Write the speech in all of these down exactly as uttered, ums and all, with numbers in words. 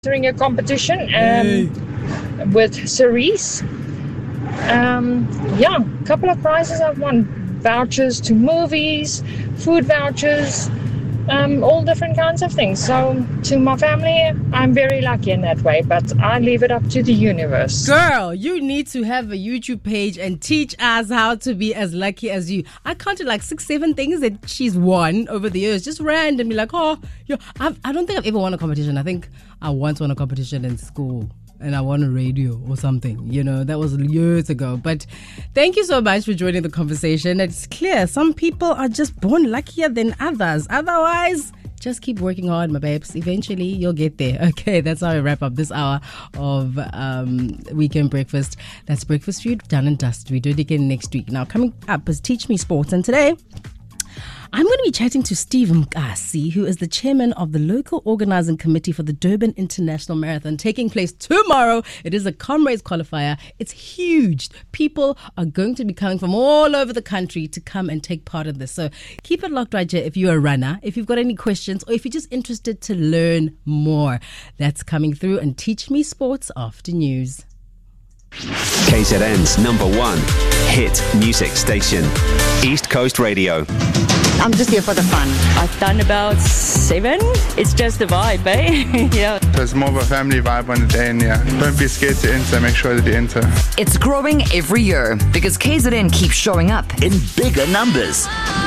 Entering a competition um, Hey. with Cerise. Um, yeah, a couple of prizes I've won. Vouchers to movies, food vouchers, um, all different kinds of things. So to my family, I'm very lucky in that way, but I leave it up to the universe. Girl, you need to have a YouTube page and teach us how to be as lucky as you. I counted like six, seven things that she's won over the years, just randomly. Like, oh, yo, I've, I don't think I've ever won a competition. I think I once won a competition in school. And I won a radio or something, you know, that was years ago. But thank you so much for joining the conversation. It's clear some people are just born luckier than others. Otherwise, just keep working hard, my babes. Eventually, you'll get there. Okay, that's how we wrap up this hour of um, Weekend Breakfast. That's Breakfast Food done and dusted. We do it again next week. Now, coming up is Teach Me Sports. And today, I'm going to be chatting to Steve Mkasi, who is the chairman of the local organizing committee for the Durban International Marathon, taking place tomorrow. It is a Comrades qualifier. It's huge. People are going to be coming from all over the country to come and take part in this. So keep it locked right here if you're a runner, if you've got any questions, or if you're just interested to learn more. That's coming through on Teach Me Sports after news. K Z N's number one hit music station, East Coast Radio. I'm just here for the fun. I've done about seven. It's just a vibe, eh? Yeah. There's more of a family vibe on the day, and yeah, don't be scared to enter. Make sure that you enter. It's growing every year because K Z N keeps showing up in bigger numbers.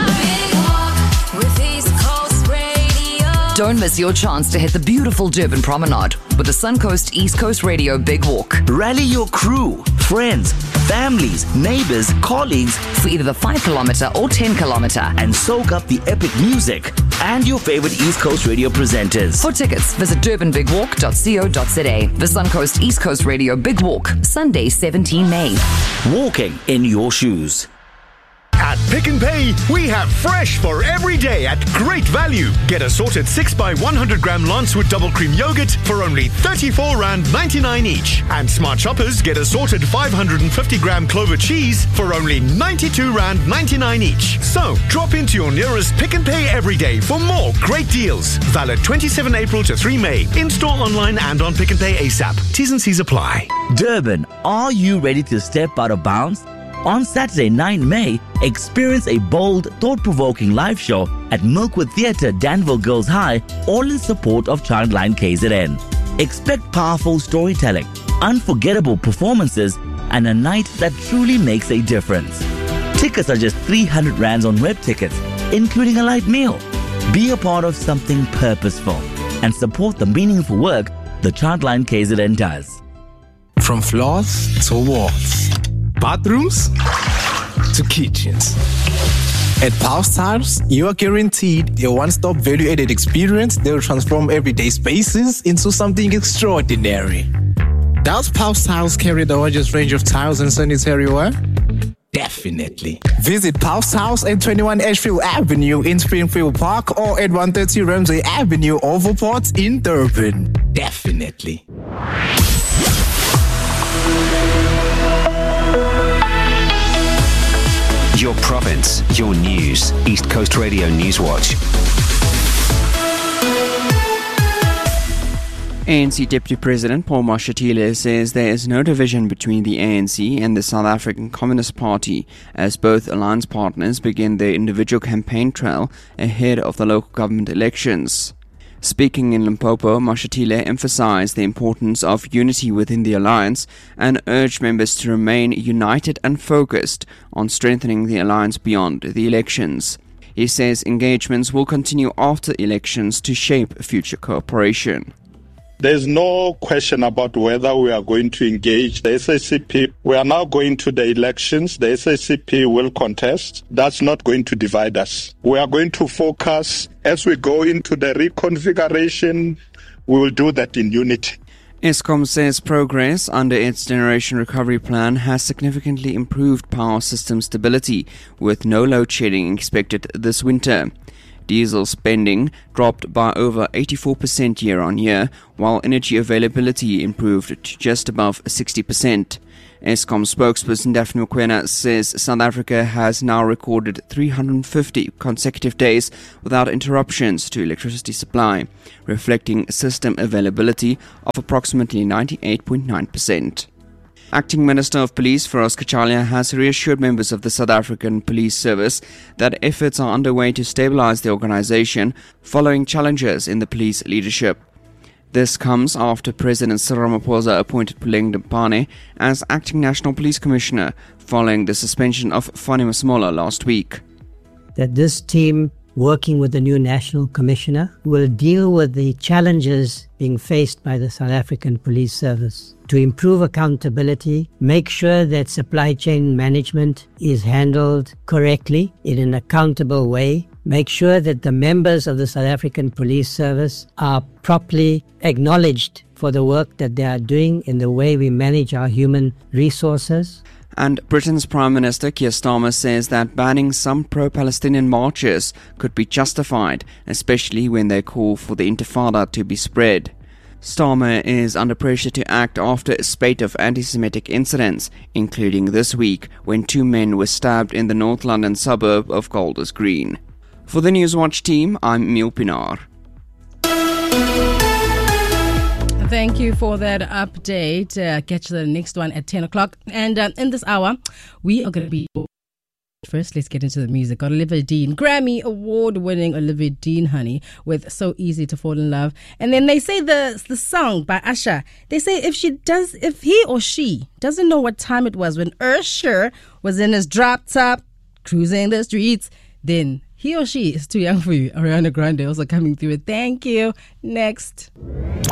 Don't miss your chance to hit the beautiful Durban Promenade with the Suncoast East Coast Radio Big Walk. Rally your crew, friends, families, neighbors, colleagues for either the five kilometer or ten kilometer and soak up the epic music and your favorite East Coast Radio presenters. For tickets, visit durban big walk dot co dot za. The Suncoast East Coast Radio Big Walk, Sunday, seventeenth of May. Walking in your shoes. At Pick n Pay, we have fresh for every day at great value. Get assorted six by one hundred gram Lancewood double cream yogurt for only thirty-four rand ninety-nine each. And smart shoppers get assorted five hundred fifty gram Clover cheese for only ninety-two rand ninety-nine each. So, drop into your nearest Pick n Pay every day for more great deals. Valid twenty-seventh of April to third of May. In-store, online and on Pick n Pay ASAP. T's and C's apply. Durban, are you ready to step out of bounds? On Saturday, ninth of May, experience a bold, thought-provoking live show at Milkwood Theatre, Danville Girls High, all in support of Childline K Z N. Expect powerful storytelling, unforgettable performances, and a night that truly makes a difference. Tickets are just three hundred rands on web tickets, including a light meal. Be a part of something purposeful and support the meaningful work the Childline K Z N does. From floors to walls, bathrooms to kitchens. At Pulse Tiles, you are guaranteed a one-stop value-added experience that will transform everyday spaces into something extraordinary. Does Pulse Tiles carry the largest range of tiles and sanitary ware? Definitely. Visit Pulse Tiles at twenty-one Ashfield Avenue in Springfield Park or at one thirty Ramsey Avenue, Overport in Durban. Definitely. Your province, your news. East Coast Radio Newswatch. A N C Deputy President Paul Mashatile says there is no division between the A N C and the South African Communist Party as both alliance partners begin their individual campaign trail ahead of the local government elections. Speaking in Limpopo, Mashatile emphasized the importance of unity within the alliance and urged members to remain united and focused on strengthening the alliance beyond the elections. He says engagements will continue after elections to shape future cooperation. There's no question about whether we are going to engage the S A C P. We are now going to the elections. The S A C P will contest. That's not going to divide us. We are going to focus as we go into the reconfiguration. We will do that in unity. Eskom says progress under its Generation Recovery Plan has significantly improved power system stability, with no load shedding expected this winter. Diesel spending dropped by over eighty-four percent year on year, while energy availability improved to just above sixty percent. Eskom spokesperson Daphne Mokoena says South Africa has now recorded three hundred fifty consecutive days without interruptions to electricity supply, reflecting system availability of approximately ninety-eight point nine percent. Acting Minister of Police Feroz Kachalia has reassured members of the South African Police Service that efforts are underway to stabilize the organization following challenges in the police leadership. This comes after President Cyril Ramaphosa appointed Puleng Dipane as Acting National Police Commissioner following the suspension of Fani Masemola last week. That this team, working with the new National Commissioner, will deal with the challenges being faced by the South African Police Service to improve accountability, make sure that supply chain management is handled correctly in an accountable way, make sure that the members of the South African Police Service are properly acknowledged for the work that they are doing in the way we manage our human resources. And Britain's Prime Minister Keir Starmer says that banning some pro-Palestinian marches could be justified, especially when they call for the Intifada to be spread. Starmer is under pressure to act after a spate of anti-Semitic incidents, including this week when two men were stabbed in the North London suburb of Golders Green. For the Newswatch team, I'm Emil Pinar. Thank you for that update. Uh, catch the next one at ten o'clock. And uh, in this hour, we are going to be... First, let's get into the music. Got Olivia Dean, Grammy Award-winning Olivia Dean, honey, with So Easy to Fall in Love. And then they say the the song by Usher. They say if she does, if he or she doesn't know what time it was when Usher was in his drop top, cruising the streets, then he or she is too young for you. Ariana Grande also coming through it. Thank you. Next.